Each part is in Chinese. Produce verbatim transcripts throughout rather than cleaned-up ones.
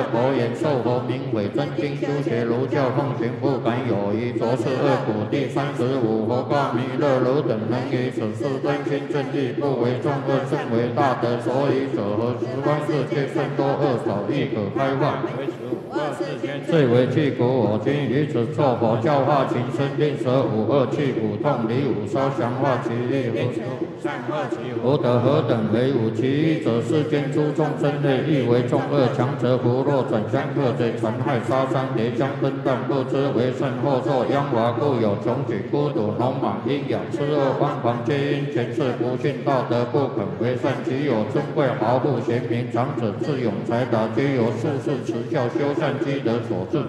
佛言：受佛名为真经修学儒教奉行不敢有疑。着是二古第三十五。佛告弥勒汝等能以此事真心正义，不为众恶，甚为大德。所以者何？十方世界甚多恶少，亦可开化。最为具古我今于此作佛教化情深，令舍五恶去苦痛离五烧降化其意。福德何等为五？其一者世间诸众生类，亦为众恶，强则福若转相克贼，残害杀伤，叠将分断，不知为甚，或受殃华，故有穷举孤独农莽阴阳痴恶荒狂，皆因前世不信道德，不肯为善。其有尊贵豪富贤明长者智勇才达，皆由术士持教修善积德所致。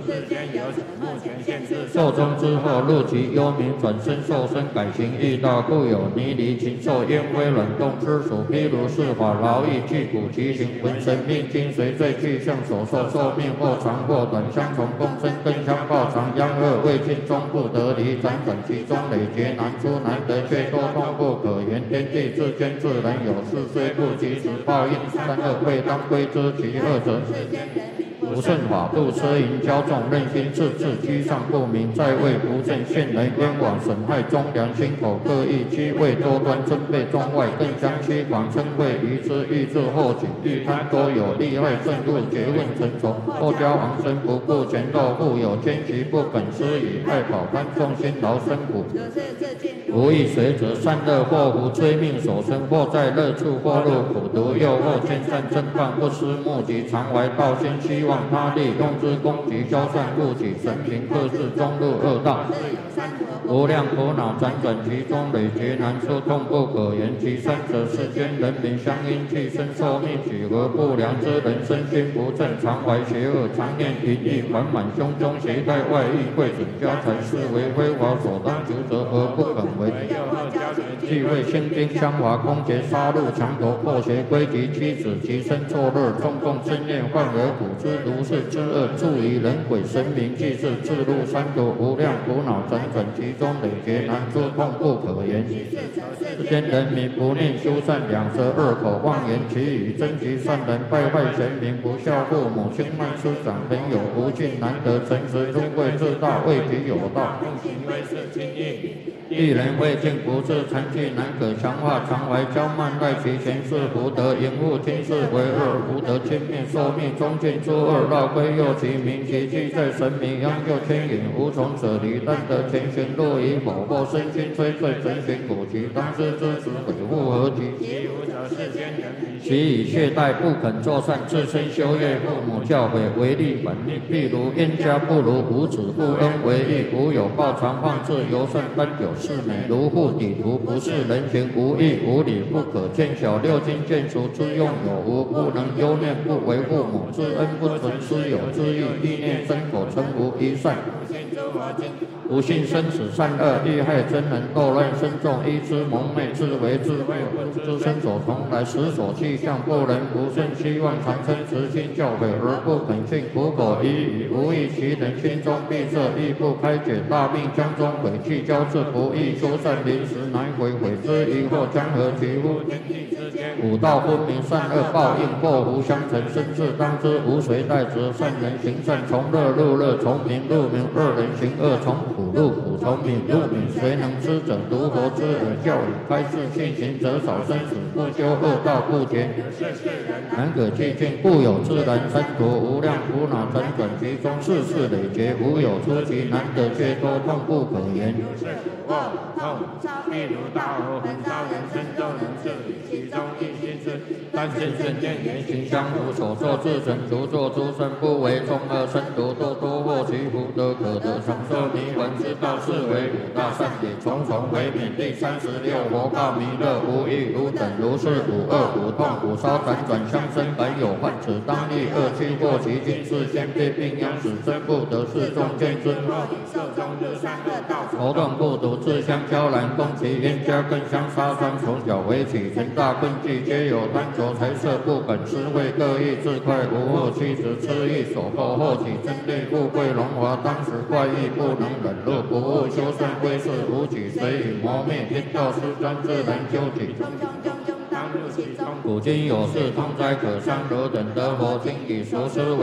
寿终之后，入其幽冥，转身受身，改行易道，故有泥离禽兽烟灰卵动之属。譬如是法劳役具骨其形，魂神命精随罪具象所受，寿命或长或短，相从共生，更相报长。殃恶未尽，终不得离，辗转其中，累劫难出，难得却多痛不可言。天地之间自然有事，虽不及时报应，三恶未当归之。其二者不顺法度，奢淫骄纵，任心自治，居上不明，在位不正，陷人冤枉，损害忠良，心口各异，居位多端，尊卑中外，更相欺狂，称谓愚之，欲治后举，欲贪多有，利害甚入，诘问成仇，后交往生，不顾前斗，互有奸局，不肯施以爱保贪，众心劳生苦。无益随则善恶祸福，追命所生，或在乐处，或入苦毒，又或兼善正犯，不思目的，常怀道心，希望他利，用之攻击，消散误己，神明克制，终入恶道。无量苦恼辗转其中，累劫难出，痛不可言。其三者世间人民相因俱生，受命举而不良之人，身心不正，常怀邪恶，常念淫欲，缓满胸中，携带外遇，贵损家财，是为非法所当求责而不肯为。既为兴兵相华，攻劫杀戮，强夺破邪归及妻子，其身作乐，众共争念，患而苦之，如是之恶，助于人鬼神明，即是自入三途，无量苦恼辗转其中，累劫难出，痛不可言。世间人民不念修善，两舌恶口妄言其语，争其善人，败坏贤明，不孝父母，轻慢师长，朋友不敬，难得诚实，尊贵自大，为己有道，一人未尽不治，残疾难可强化，常怀骄慢，赖其前世福德，淫恶听世为恶，福德轻灭，寿命中尽诸恶，绕归右其名，其居在神明，央就牵引，无从舍离，但得前旋若以否，或身心摧罪，神寻古籍，当知之子悔复何及？其以懈怠不肯作善，自身修业，父母教诲，违逆本命。譬如冤家不如无子，不恩为义，无有报常放置，尤甚奔酒是美，如护底图，不是人情，无义无理，不可见小。六经见俗之用有无？不能忧念，不为父母之恩，不存师友之义，意念身口成无一善。不信生死善恶，欲害真人，斗乱身众，依之蒙昧，自为自灭，不知身所从来，实所气象，不能不顺，希望常称慈心教诲，而不肯信，苦口一语，无益其人，心中闭塞，亦不开解，大病将中悔气交至，不易修善，临时难悔，悔之疑惑，将何其乎？五道分明，善恶报应，祸福相承，生至当知，无谁代责。善人行善，从乐入乐，从明入明；恶人行恶，从苦入苦，从敏入敏。谁能知者？如佛之耳教语，开示信行者少生死，不修恶道不劫，难可寂静。故有自然三途，无量苦恼辗转其中，世事累劫，无有出奇，难得却多，痛不可言。譬如大火焚烧人身，就能治理其中一心事。但见圣见言行相符，所作自成，除作诸身，不为众恶身毒，多多获其福德，可得长寿弥闻之道，是为五大善也。重重为免。第三十六佛告弥勒，无欲无等如是，五恶五痛五烧辗转相生，本有患，此当欲恶去过其经，是先非病殃，使真不得是众见之。头痛不独，自相交然，攻其冤家，更相杀伤，从小为起，成大困境，皆有贪求财色，不肯施惠，各异自快，无恶妻子痴意所迫，后起争利，富贵荣华，当时怪异，不能忍辱，不务修善，归世无举，随以磨灭，天道施专，自然究竟。古今有事，痛哉可伤，汝等得佛经以熟思维。